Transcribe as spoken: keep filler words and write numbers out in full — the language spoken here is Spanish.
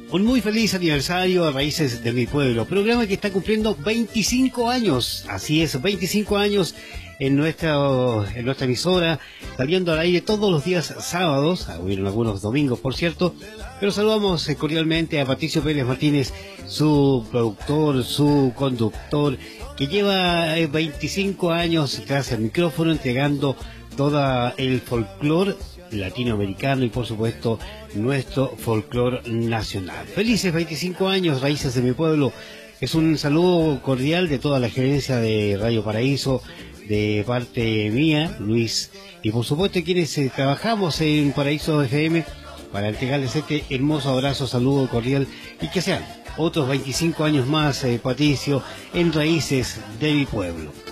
Un muy feliz aniversario a Raíces de mi Pueblo, programa que está cumpliendo veinticinco años, así es, veinticinco años en nuestra, en nuestra emisora, saliendo al aire todos los días sábados, hubieron algunos domingos por cierto, pero saludamos cordialmente a Patricio Pérez Martínez, su productor, su conductor, que lleva veinticinco años tras el micrófono entregando todo el folclore latinoamericano y por supuesto nuestro folclore nacional. Felices veinticinco años, Raíces de mi Pueblo. Es un saludo cordial de toda la gerencia de Radio Paraíso, de parte mía, Luis, y por supuesto quienes eh, trabajamos en Paraíso F M para entregarles este hermoso abrazo, saludo cordial y que sean otros veinticinco años más, eh, Patricio, en Raíces de mi Pueblo.